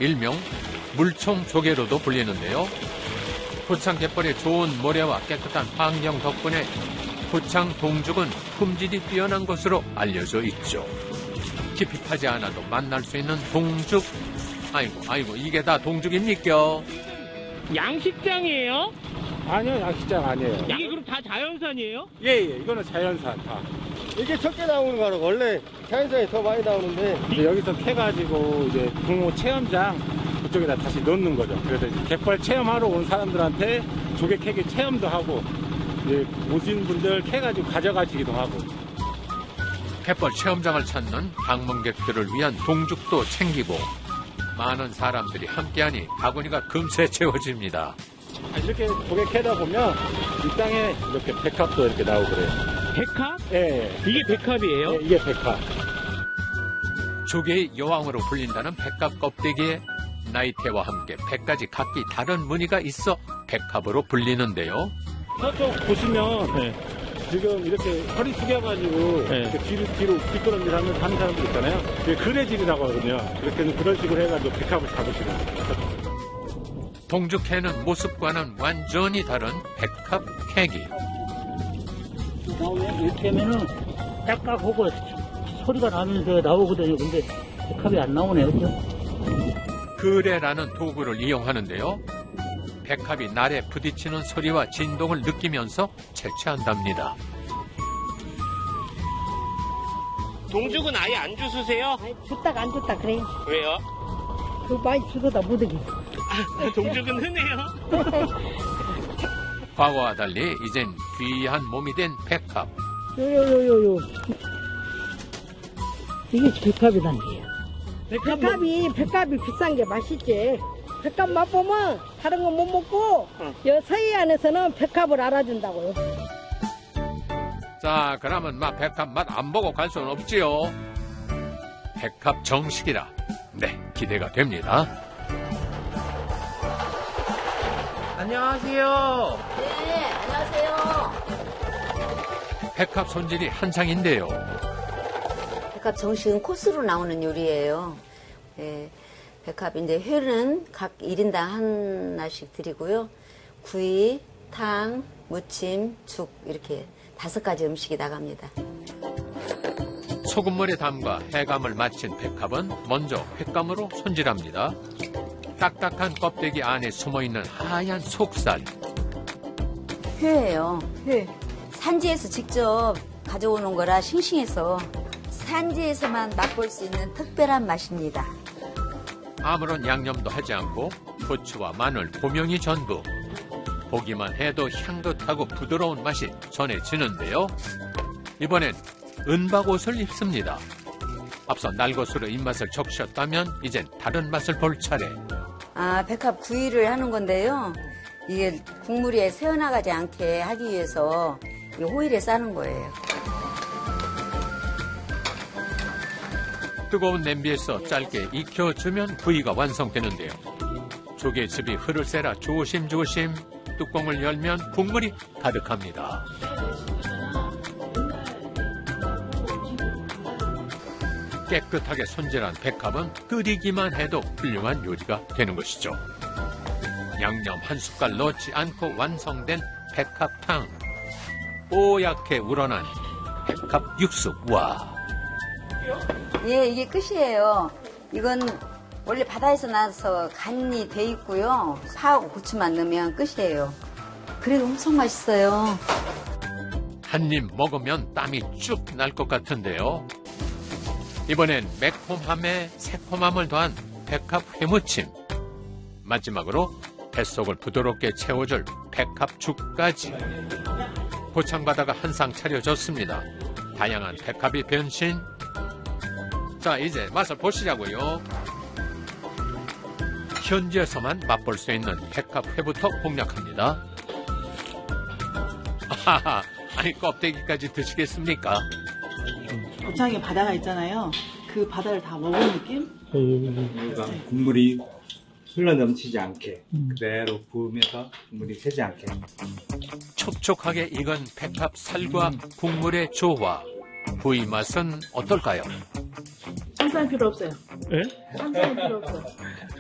일명 물총조개로도 불리는데요. 포창 갯벌의 좋은 모래와 깨끗한 환경 덕분에 포창 동죽은 품질이 뛰어난 것으로 알려져 있죠. 깊이 파지 않아도 만날 수 있는 동죽. 아이고 이게 다 동죽입니까? 양식장이에요? 아니요, 양식장 아니에요. 이게 그럼 다 자연산이에요? 예, 이거는 자연산 다. 이게 적게 나오는 거는 원래 자연산이 더 많이 나오는데 이제 여기서 캐가지고 이제 붕어 체험장 그쪽에다 다시 넣는 거죠. 그래서 이제 갯벌 체험하러 온 사람들한테 조개 캐기 체험도 하고 이제 오신 분들 캐가지고 가져가시기도 하고. 갯벌 체험장을 찾는 방문객들을 위한 동죽도 챙기고 많은 사람들이 함께하니 바구니가 금세 채워집니다. 이렇게 조개 캐다 보면 이 땅에 이렇게 백합도 이렇게 나오고 그래요. 백합? 예. 이게 백합이에요? 예, 이게 백합. 조개의 여왕으로 불린다는 백합 껍데기에 나이테와 함께 100가지 각기 다른 무늬가 있어 백합으로 불리는데요. 저쪽 보시면 네. 지금 이렇게 허리 숙여가지고 네. 이렇게 뒤로 뒷걸음질 하면서 하는 사람들 있잖아요. 그게 그레질이라고 하거든요. 그렇게 그런 식으로 해가지고 백합을 잡으시는 거예요. 동죽캐는 모습과는 완전히 다른 백합 캐기. 나오면 이렇게 하면은 딱딱하고 소리가 나면서 나오거든요. 근데 백합이 안 나오네요. 그레라는 도구를 이용하는데요. 백합이 날에 부딪히는 소리와 진동을 느끼면서 채취한답니다. 동죽은 아예 안 주스세요? 줬다가 안 줬다 그래. 왜요? 그 많이 주고다 못하게. 동죽은 흔해요? 과거와 달리 이젠 귀한 몸이 된 백합. 요요요요요. 이게 백합이란 게야. 백합이 비싼 게 맛있지. 백합 맛보면 다른 건 못 먹고 여 서해안에서는 백합을 알아준다고요. 자, 그러면 백합 맛 안 보고 갈 수는 없지요. 백합 정식이라. 네, 기대가 됩니다. 안녕하세요. 네, 안녕하세요. 백합 손질이 한창인데요. 백합 정식은 코스로 나오는 요리예요. 네, 백합 이제 회는 각 1인당 하나씩 드리고요. 구이, 탕, 무침, 죽 이렇게 5가지 음식이 나갑니다. 소금물에 담가 해감을 마친 백합은 먼저 횟감으로 손질합니다. 딱딱한 껍데기 안에 숨어있는 하얀 속살. 회예요. 회. 산지에서 직접 가져오는 거라 싱싱해서 산지에서만 맛볼 수 있는 특별한 맛입니다. 아무런 양념도 하지 않고 부추와 마늘, 고명이 전부. 보기만 해도 향긋하고 부드러운 맛이 전해지는데요. 이번엔 은박옷을 입습니다. 앞서 날것으로 입맛을 적셨다면 이젠 다른 맛을 볼 차례. 백합 구이를 하는 건데요. 이게 국물이 새어나가지 않게 하기 위해서 이 호일에 싸는 거예요. 뜨거운 냄비에서 짧게 익혀주면 구이가 완성되는데요. 조개즙이 흐를새라 조심조심 뚜껑을 열면 국물이 가득합니다. 깨끗하게 손질한 백합은 끓이기만 해도 훌륭한 요리가 되는 것이죠. 양념 한 숟갈 넣지 않고 완성된 백합탕. 뽀얗게 우러난 백합 육수. 와. 예, 이게 끝이에요. 이건 원래 바다에서 나서 간이 돼 있고요. 파하고 고추만 넣으면 끝이에요. 그래도 엄청 맛있어요. 한 입 먹으면 땀이 쭉 날 것 같은데요. 이번엔 매콤함에 새콤함을 더한 백합 회무침. 마지막으로 뱃속을 부드럽게 채워줄 백합죽까지. 포창바다가 한 상 차려졌습니다. 다양한 백합이 변신. 자, 이제 맛을 보시자고요. 현지에서만 맛볼 수 있는 백합회부터 공략합니다. 아하하, 아니 껍데기까지 드시겠습니까? 포창에 바다가 있잖아요. 그 바다를 다 먹은 느낌? 그러니까 국물이 흘러 넘치지 않게 그대로 부으면서 국물이 새지 않게. 촉촉하게 익은 백합 살과 국물의 조화. 구이 맛은 어떨까요? 쌈 필요 없어요. 예? 쌈 필요 없어요.